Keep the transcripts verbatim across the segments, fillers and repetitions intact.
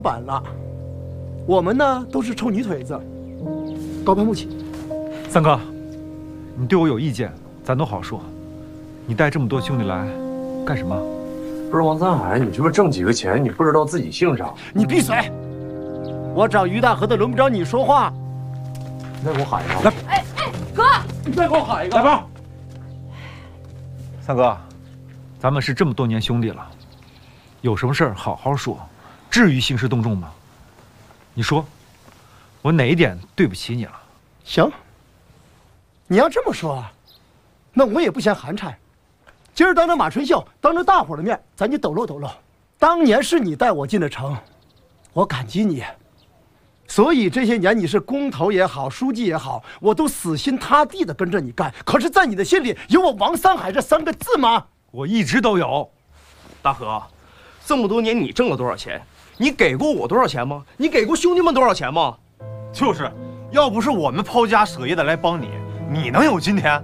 板了，我们呢都是臭泥腿子，高攀不起。 三哥，你对我有意见，咱都好说。你带这么多兄弟来，干什么？ 不是王三海，你这不挣几个钱，你不知道自己姓啥？ 你闭嘴！我找于大河的，轮不着你说话。 你再给我喊一个！ 来， 哎哎，哥， 你再给我喊一个！ 来吧。三哥，咱们是这么多年兄弟了，有什么事儿好好说，至于兴师动众吗？你说，我哪一点对不起你了？ 行，你要这么说，那我也不嫌寒碜。今儿当着马春秀，当着大伙的面，咱就抖搂抖搂。当年是你带我进了城，我感激你，所以这些年你是工头也好，书记也好，我都死心塌地的跟着你干。可是，在你的心里有我王三海这三个字吗？ 我一直都有。 大河，这么多年你挣了多少钱？你给过我多少钱吗？你给过兄弟们多少钱吗？ 就是，要不是我们抛家舍业的来帮你，你能有今天？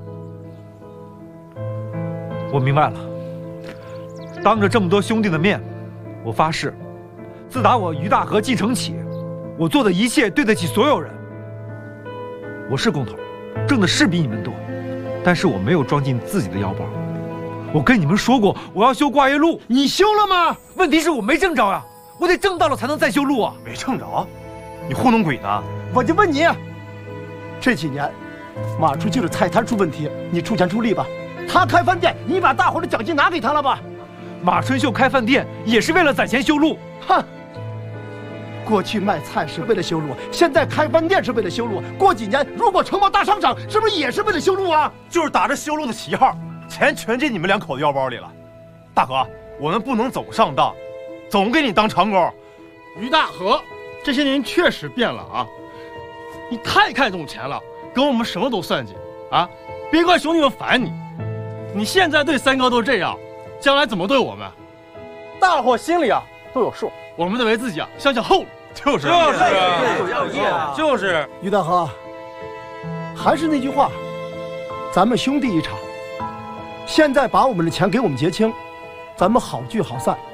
我明白了，当着这么多兄弟的面，我发誓，自打我于大河进城起，我做的一切对得起所有人。我是工头，挣的是比你们多，但是我没有装进自己的腰包。我跟你们说过，我要修挂岳路， 你修了吗？ 问题是我没挣着呀，我得挣到了才能再修路啊。 没挣着？你糊弄鬼呢？ 我就问你，这几年马出去的菜摊出问题，你出钱出力吧？他开饭店，你把大伙的奖金拿给他了吧？ 马春秀开饭店也是为了攒钱修路。 哼，过去卖菜是为了修路，现在开饭店是为了修路。过几年如果承包大商场，是不是也是为了修路啊？ 就是打着修路的旗号，钱全进你们两口子腰包里了。大河，我们不能总上当，总给你当长工。 于大河，这些年确实变了啊！你太看重钱了，跟我们什么都算计啊！别怪兄弟们烦你。你现在对三哥都这样，将来怎么对我们？大伙心里啊都有数，我们得为自己啊想想后路。 就是就是就是。 于大河，还是那句话，咱们兄弟一场，现在把我们的钱给我们结清，咱们好聚好散。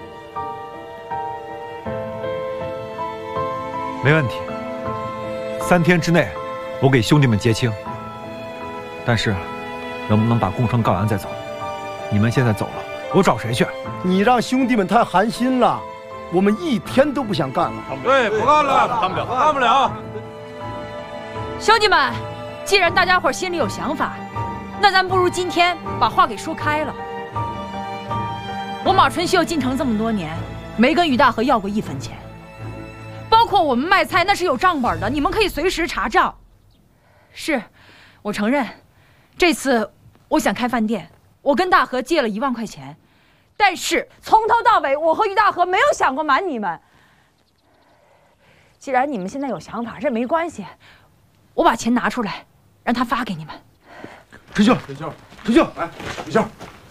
没问题，三天之内，我给兄弟们结清。但是，能不能把工程干完再走？你们现在走了，我找谁去？ 你让兄弟们太寒心了，我们一天都不想干了。 对，不干了，干不了，干不了。 兄弟们，既然大家伙心里有想法，那咱不如今天把话给说开了。我马春秀进城这么多年，没跟于大河要过一分钱，包括我们卖菜那是有账本的，你们可以随时查账。是，我承认，这次我想开饭店，我跟大河借了一万块钱，但是从头到尾，我和于大河没有想过瞒你们。既然你们现在有想法，这没关系，我把钱拿出来，让他发给你们。 春秀， 春秀， 春秀， 来，春秀，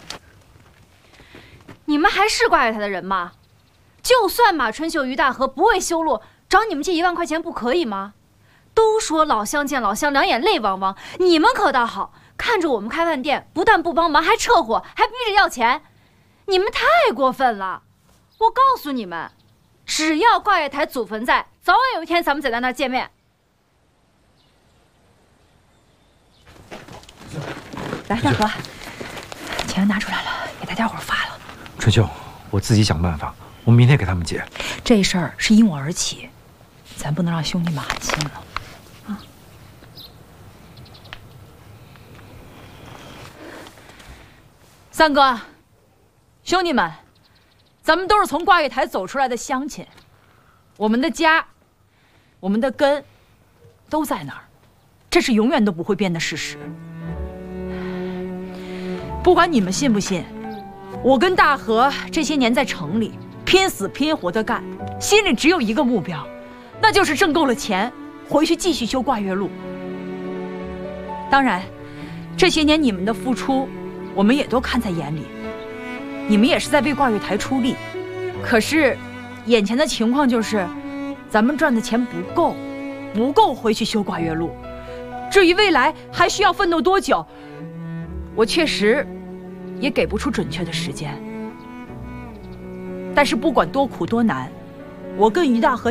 你们还是挂着他的人吗？就算马春秀、于大河不会修路，找你们借一万块钱不可以吗？都说老乡见老乡，两眼泪汪汪，你们可倒好，看着我们开饭店，不但不帮忙，还撤火，还逼着要钱，你们太过分了！我告诉你们，只要挂月台祖坟在，早晚有一天咱们得在那儿见面。 来，大河，钱拿出来了，给大家伙发了。 春秀，我自己想办法，我明天给他们结。 这事儿是因我而起，咱不能让兄弟们寒心了。啊！三哥，兄弟们，咱们都是从挂月台走出来的乡亲，我们的家，我们的根，都在那儿，这是永远都不会变的事实。不管你们信不信，我跟大河这些年在城里拼死拼活的干，心里只有一个目标，那就是挣够了钱，回去继续修挂月路。当然，这些年你们的付出，我们也都看在眼里，你们也是在为挂月台出力。可是，眼前的情况就是，咱们赚的钱不够，不够回去修挂月路。至于未来还需要奋斗多久，我确实也给不出准确的时间。但是不管多苦多难，我跟于大河